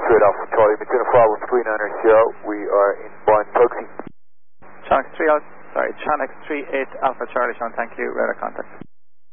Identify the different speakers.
Speaker 1: 38 Alpha Charlie, maintain a follow 39er Sierra. We are in Barn Tugsy.
Speaker 2: Channel 38 Alpha Charlie, Sean, thank you, radar contact.